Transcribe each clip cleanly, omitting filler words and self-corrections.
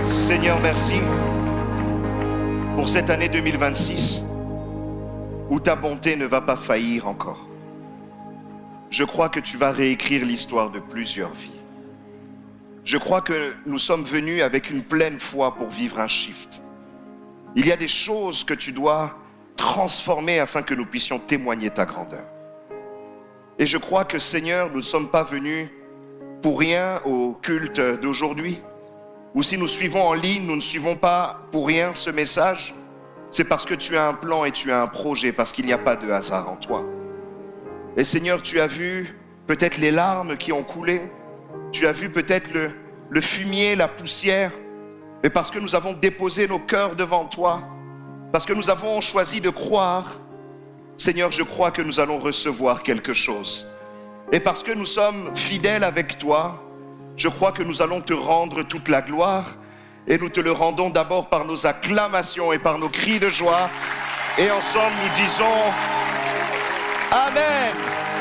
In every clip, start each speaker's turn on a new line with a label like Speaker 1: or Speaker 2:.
Speaker 1: Seigneur, merci pour cette année 2026 où ta bonté ne va pas faillir encore. Je crois que tu vas réécrire l'histoire de plusieurs vies. Je crois que nous sommes venus avec une pleine foi pour vivre un shift. Il y a des choses que tu dois transformer afin que nous puissions témoigner ta grandeur. Et je crois que, Seigneur, nous ne sommes pas venus pour rien au culte d'aujourd'hui. Ou si nous suivons en ligne, nous ne suivons pas pour rien ce message. C'est parce que tu as un plan et tu as un projet, parce qu'il n'y a pas de hasard en toi. Et Seigneur, tu as vu peut-être les larmes qui ont coulé. Tu as vu peut-être le fumier, la poussière. Mais parce que nous avons déposé nos cœurs devant toi, parce que nous avons choisi de croire, Seigneur, je crois que nous allons recevoir quelque chose. Et parce que nous sommes fidèles avec toi, je crois que nous allons te rendre toute la gloire. Et nous te le rendons d'abord par nos acclamations et par nos cris de joie. Et ensemble nous disons Amen.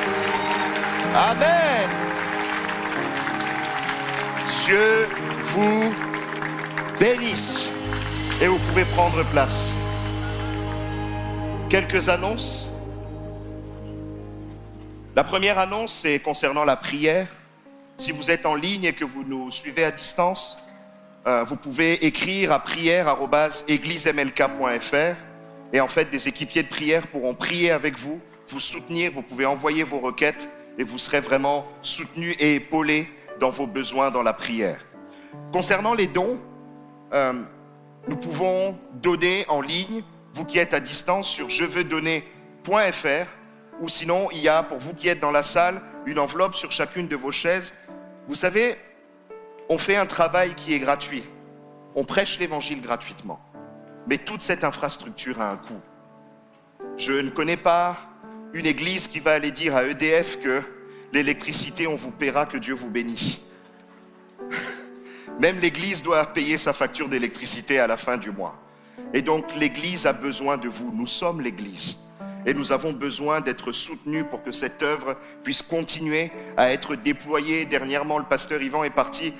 Speaker 1: Amen. Dieu vous bénisse. Et vous pouvez prendre place. Quelques annonces. La première annonce, c'est concernant la prière. Si vous êtes en ligne et que vous nous suivez à distance, vous pouvez écrire à prière@églisemlk.fr et en fait, des équipiers de prière pourront prier avec vous, vous soutenir. Vous pouvez envoyer vos requêtes et vous serez vraiment soutenus et épaulés dans vos besoins dans la prière. Concernant les dons, nous pouvons donner en ligne, vous qui êtes à distance, sur jeveudonner.fr, ou sinon, il y a, pour vous qui êtes dans la salle, une enveloppe sur chacune de vos chaises. Vous savez, on fait un travail qui est gratuit. On prêche l'évangile gratuitement. Mais toute cette infrastructure a un coût. Je ne connais pas une église qui va aller dire à EDF que l'électricité, on vous paiera, que Dieu vous bénisse. Même l'église doit payer sa facture d'électricité à la fin du mois. Et donc l'église a besoin de vous. Nous sommes l'église. Et nous avons besoin d'être soutenus pour que cette œuvre puisse continuer à être déployée. Dernièrement, le pasteur Yvan est parti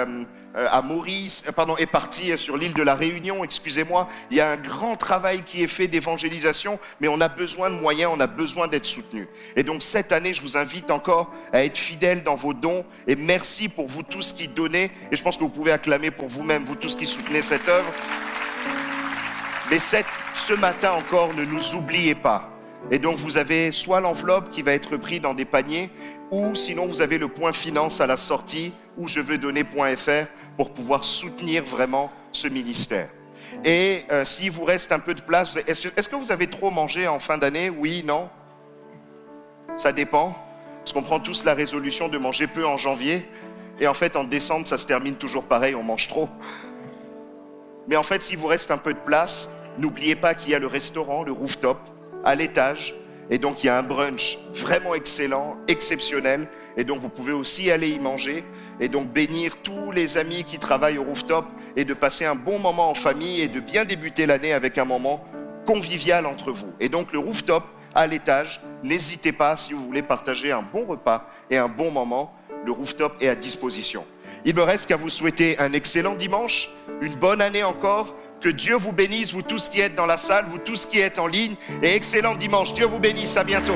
Speaker 1: est parti sur l'île de la Réunion, excusez-moi. Il y a un grand travail qui est fait d'évangélisation, mais on a besoin de moyens, on a besoin d'être soutenus. Et donc cette année, je vous invite encore à être fidèles dans vos dons. Et merci pour vous tous qui donnez. Et je pense que vous pouvez acclamer pour vous-même, vous tous qui soutenez cette œuvre. Mais ce matin encore, ne nous oubliez pas. Et donc vous avez soit l'enveloppe qui va être prise dans des paniers, ou sinon vous avez le point finance à la sortie, ou jeveudonner.fr pour pouvoir soutenir vraiment ce ministère. Et s'il vous reste un peu de place, est-ce que vous avez trop mangé en fin d'année? Oui, non? Ça dépend. Parce qu'on prend tous la résolution de manger peu en janvier, et en fait en décembre ça se termine toujours pareil, on mange trop. Mais en fait, s'il vous reste un peu de place, n'oubliez pas qu'il y a le restaurant, le rooftop, à l'étage. Et donc, il y a un brunch vraiment excellent, exceptionnel. Et donc, vous pouvez aussi aller y manger. Et donc, bénir tous les amis qui travaillent au rooftop et de passer un bon moment en famille et de bien débuter l'année avec un moment convivial entre vous. Et donc, le rooftop à l'étage, n'hésitez pas si vous voulez partager un bon repas et un bon moment. Le rooftop est à disposition. Il me reste qu'à vous souhaiter un excellent dimanche, une bonne année encore. Que Dieu vous bénisse, vous tous qui êtes dans la salle, vous tous qui êtes en ligne. Et excellent dimanche. Dieu vous bénisse. À bientôt.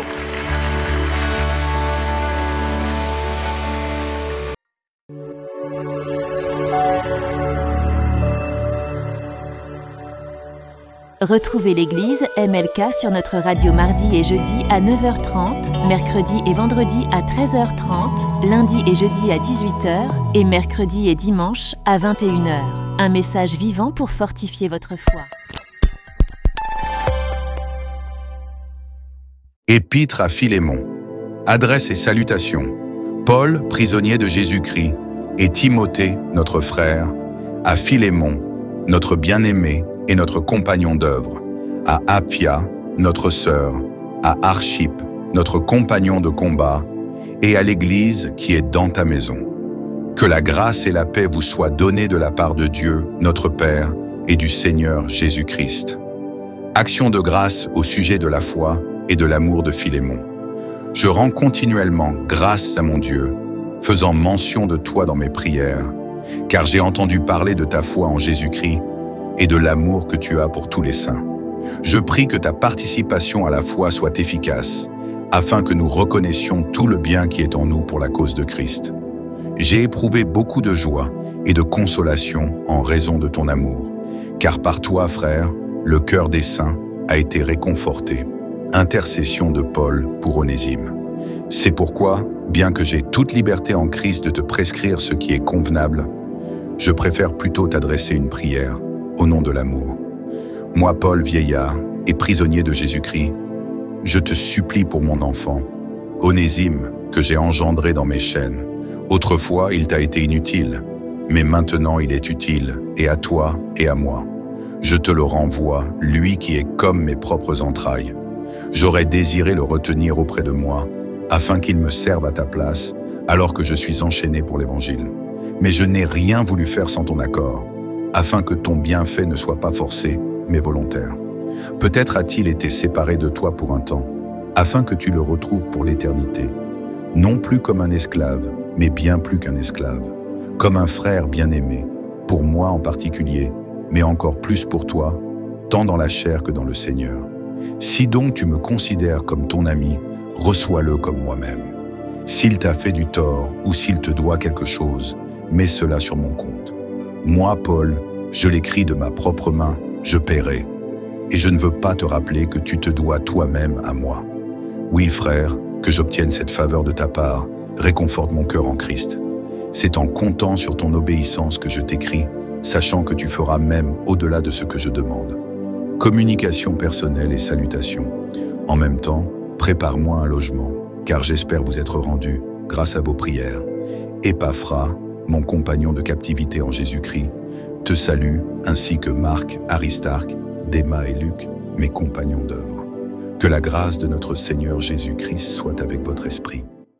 Speaker 2: Retrouvez l'église MLK sur notre radio mardi et jeudi à 9h30, mercredi et vendredi à 13h30, lundi et jeudi à 18h et mercredi et dimanche à 21h. Un message vivant pour fortifier votre foi.
Speaker 3: Épître à Philémon. Adresse et salutations. Paul, prisonnier de Jésus-Christ, et Timothée, notre frère, à Philémon, notre bien-aimé et notre compagnon d'œuvre, à Apphia, notre sœur, à Archippe, notre compagnon de combat, et à l'Église qui est dans ta maison. Que la grâce et la paix vous soient données de la part de Dieu, notre Père, et du Seigneur Jésus-Christ. Action de grâce au sujet de la foi et de l'amour de Philémon. Je rends continuellement grâce à mon Dieu, faisant mention de toi dans mes prières, car j'ai entendu parler de ta foi en Jésus-Christ et de l'amour que tu as pour tous les saints. Je prie que ta participation à la foi soit efficace, afin que nous reconnaissions tout le bien qui est en nous pour la cause de Christ. J'ai éprouvé beaucoup de joie et de consolation en raison de ton amour, car par toi, frère, le cœur des saints a été réconforté. Intercession de Paul pour Onésime. C'est pourquoi, bien que j'ai toute liberté en Christ de te prescrire ce qui est convenable, je préfère plutôt t'adresser une prière au nom de l'amour. Moi, Paul, vieillard et prisonnier de Jésus-Christ, je te supplie pour mon enfant, Onésime, que j'ai engendré dans mes chaînes. Autrefois, il t'a été inutile, mais maintenant il est utile, et à toi et à moi. Je te le renvoie, lui qui est comme mes propres entrailles. J'aurais désiré le retenir auprès de moi, afin qu'il me serve à ta place, alors que je suis enchaîné pour l'Évangile. Mais je n'ai rien voulu faire sans ton accord, afin que ton bienfait ne soit pas forcé, mais volontaire. Peut-être a-t-il été séparé de toi pour un temps, afin que tu le retrouves pour l'éternité, non plus comme un esclave, mais bien plus qu'un esclave, comme un frère bien-aimé, pour moi en particulier, mais encore plus pour toi, tant dans la chair que dans le Seigneur. Si donc tu me considères comme ton ami, reçois-le comme moi-même. S'il t'a fait du tort ou s'il te doit quelque chose, mets cela sur mon compte. Moi, Paul, je l'écris de ma propre main, je paierai. Et je ne veux pas te rappeler que tu te dois toi-même à moi. Oui, frère, que j'obtienne cette faveur de ta part, réconforte mon cœur en Christ. C'est en comptant sur ton obéissance que je t'écris, sachant que tu feras même au-delà de ce que je demande. Communication personnelle et salutations. En même temps, prépare-moi un logement, car j'espère vous être rendu grâce à vos prières. Épaphras, mon compagnon de captivité en Jésus-Christ, te salue, ainsi que Marc, Aristarque, Déma et Luc, mes compagnons d'œuvre. Que la grâce de notre Seigneur Jésus-Christ soit avec votre esprit.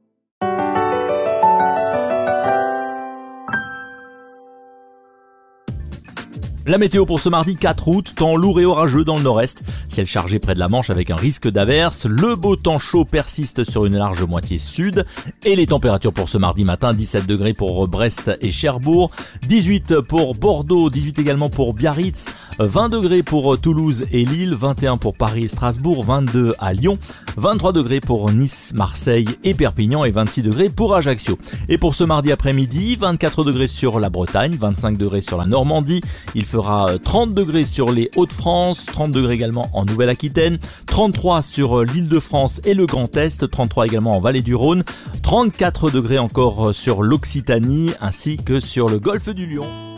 Speaker 4: La météo pour ce mardi 4 août, temps lourd et orageux dans le nord-est. Ciel chargé près de la Manche avec un risque d'averse. Le beau temps chaud persiste sur une large moitié sud. Et les températures pour ce mardi matin, 17 degrés pour Brest et Cherbourg, 18 pour Bordeaux, 18 également pour Biarritz, 20 degrés pour Toulouse et Lille, 21 pour Paris et Strasbourg, 22 à Lyon, 23 degrés pour Nice, Marseille et Perpignan et 26 degrés pour Ajaccio. Et pour ce mardi après-midi, 24 degrés sur la Bretagne, 25 degrés sur la Normandie. Il fera 30 degrés sur les Hauts-de-France, 30 degrés également en Nouvelle-Aquitaine, 33 sur l'Île-de-France et le Grand Est, 33 également en Vallée du Rhône, 34 degrés encore sur l'Occitanie ainsi que sur le Golfe du Lion.